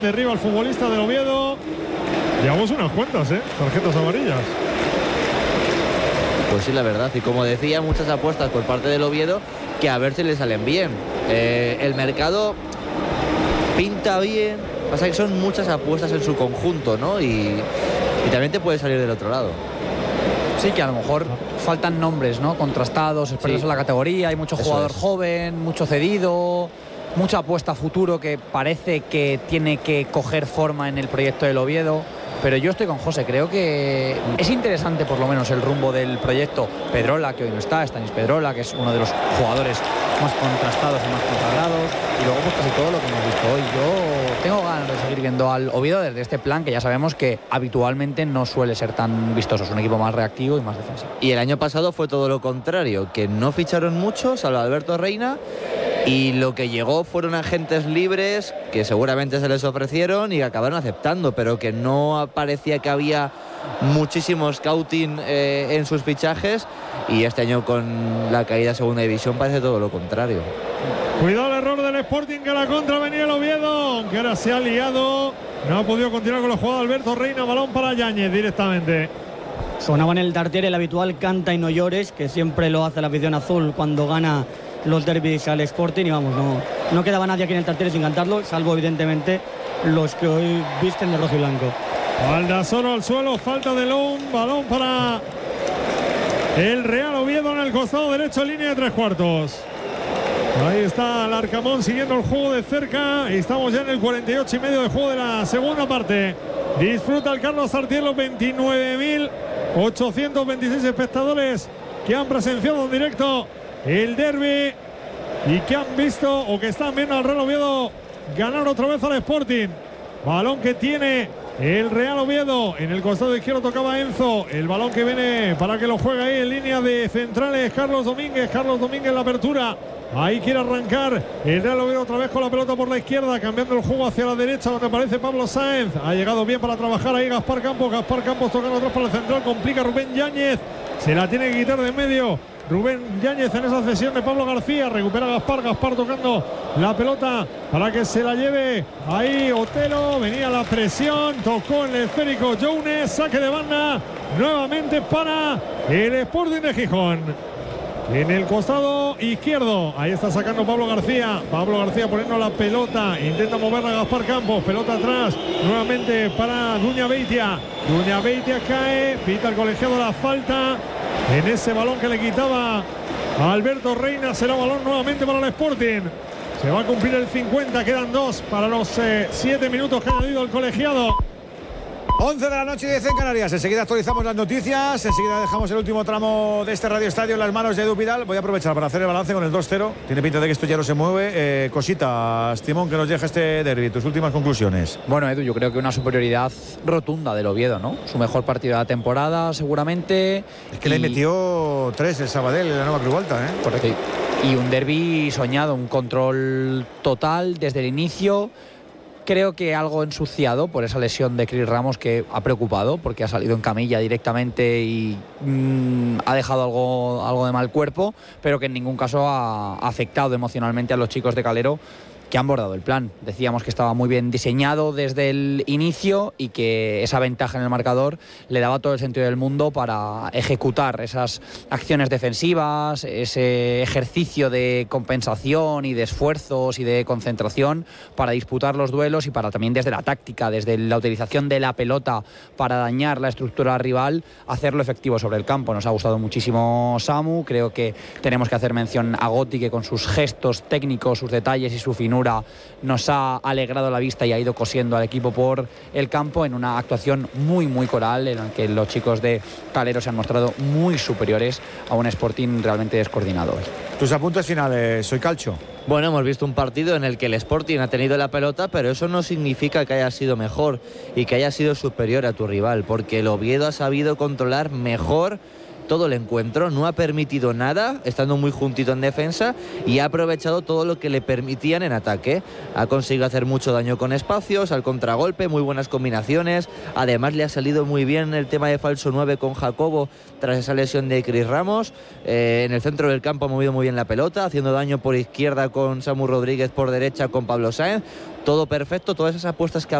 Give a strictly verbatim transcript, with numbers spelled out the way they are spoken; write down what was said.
Derriba al futbolista del Oviedo. Llevamos unas cuantas, ¿eh? Tarjetas amarillas. Pues sí, la verdad. Y como decía, muchas apuestas por parte del Oviedo que a ver si le salen bien. Eh, el mercado pinta bien. Pasa que son muchas apuestas en su conjunto, ¿no? Y, y también te puede salir del otro lado. Sí, que a lo mejor faltan nombres, ¿no? Contrastados, expertos sí. en la categoría. Hay mucho Eso jugador es. joven, mucho cedido, mucha apuesta a futuro que parece que tiene que coger forma en el proyecto del Oviedo. Pero yo estoy con José, creo que es interesante por lo menos el rumbo del proyecto. Pedrola, que hoy no está, Stanis Pedrola, que es uno de los jugadores más contrastados y más consagrados. Y luego pues casi todo lo que hemos visto hoy. Yo tengo ganas de seguir viendo al Oviedo desde este plan, que ya sabemos que habitualmente no suele ser tan vistoso. Es un equipo más reactivo y más defensivo. Y el año pasado fue todo lo contrario, que no ficharon mucho, salvo Alberto Reina. Y lo que llegó fueron agentes libres que seguramente se les ofrecieron y que acabaron aceptando, pero que no parecía que había muchísimo scouting eh, en sus fichajes, y este año con la caída a segunda división parece todo lo contrario. Cuidado el error del Sporting, que a la contra venía el Oviedo, que ahora se ha liado, no ha podido continuar con la jugada. Alberto Reina, balón para Yáñez directamente. Sonaba en el Tartiere el habitual canta y no llores, que siempre lo hace la afición azul cuando gana los derbis al Sporting, y vamos, no, no quedaba nadie aquí en el Tartiere sin cantarlo, salvo evidentemente los que hoy visten de rojo y blanco. Aldasoro al suelo, falta de Lón, balón para el Real Oviedo en el costado derecho, línea de tres cuartos. Ahí está Larcamón siguiendo el juego de cerca. Estamos ya en el cuarenta y ocho y medio de juego de la segunda parte. Disfruta el Carlos Tartiere, los veintinueve mil ochocientos veintiséis espectadores que han presenciado en directo el derbi y que han visto o que están viendo al Real Oviedo ganar otra vez al Sporting. Balón que tiene el Real Oviedo en el costado izquierdo, tocaba Enzo, el balón que viene para que lo juegue ahí en línea de centrales Carlos Domínguez. Carlos Domínguez la apertura, ahí quiere arrancar el Real Oviedo otra vez con la pelota por la izquierda, cambiando el juego hacia la derecha donde aparece Pablo Sáenz. Ha llegado bien para trabajar ahí Gaspar Campos, Gaspar Campos tocando atrás para el central, complica Rubén Yáñez, se la tiene que quitar de medio Rubén Yáñez en esa cesión de Pablo García. Recupera Gaspar, Gaspar tocando la pelota para que se la lleve ahí Otero. Venía la presión, tocó en el esférico Jones, saque de banda nuevamente para el Sporting de Gijón. En el costado izquierdo, ahí está sacando Pablo García. Pablo García poniendo la pelota, intenta moverla a Gaspar Campos, pelota atrás, nuevamente para Duña Beitia. Duña Beitia cae, pita el colegiado la falta en ese balón que le quitaba a Alberto Reina. Será balón nuevamente para el Sporting. Se va a cumplir el cincuenta, quedan dos para los siete eh, minutos que ha añadido el colegiado. once de la noche y diez en Canarias. Enseguida actualizamos las noticias. Enseguida dejamos el último tramo de este Radio Estadio en las manos de Edu Vidal. Voy a aprovechar para hacer el balance con el dos cero. Tiene pinta de que esto ya no se mueve. Eh, cositas, Timón, que nos deja este derbi. Tus últimas conclusiones. Bueno, Edu, yo creo que una superioridad rotunda del Oviedo, ¿no? Su mejor partido de la temporada, seguramente. Es que y... le metió tres el Sabadell en la nueva Cruz Alta, ¿eh? Correcto. Y un derbi soñado, un control total desde el inicio. Creo que algo ensuciado por esa lesión de Cris Ramos, que ha preocupado porque ha salido en camilla directamente y mmm, ha dejado algo, algo de mal cuerpo, pero que en ningún caso ha afectado emocionalmente a los chicos de Calero, que han bordado el plan. Decíamos que estaba muy bien diseñado desde el inicio y que esa ventaja en el marcador le daba todo el sentido del mundo para ejecutar esas acciones defensivas, ese ejercicio de compensación y de esfuerzos y de concentración para disputar los duelos y para también desde la táctica, desde la utilización de la pelota para dañar la estructura rival, hacerlo efectivo sobre el campo. Nos ha gustado muchísimo Samu, creo que tenemos que hacer mención a Gotti, que con sus gestos técnicos, sus detalles y su finura nos ha alegrado la vista y ha ido cosiendo al equipo por el campo en una actuación muy muy coral en la que los chicos de Calero se han mostrado muy superiores a un Sporting realmente descoordinado. Tus apuntes finales, soy Calcho. Bueno, hemos visto un partido en el que el Sporting ha tenido la pelota, pero eso no significa que haya sido mejor y que haya sido superior a tu rival, porque el Oviedo ha sabido controlar mejor todo el encuentro, no ha permitido nada, estando muy juntito en defensa, y ha aprovechado todo lo que le permitían en ataque. Ha conseguido hacer mucho daño con espacios, al contragolpe, muy buenas combinaciones. Además le ha salido muy bien el tema de falso nueve con Jacobo tras esa lesión de Cris Ramos. Eh, en el centro del campo ha movido muy bien la pelota, haciendo daño por izquierda con Samu Rodríguez, por derecha con Pablo Sáenz. Todo perfecto, todas esas apuestas que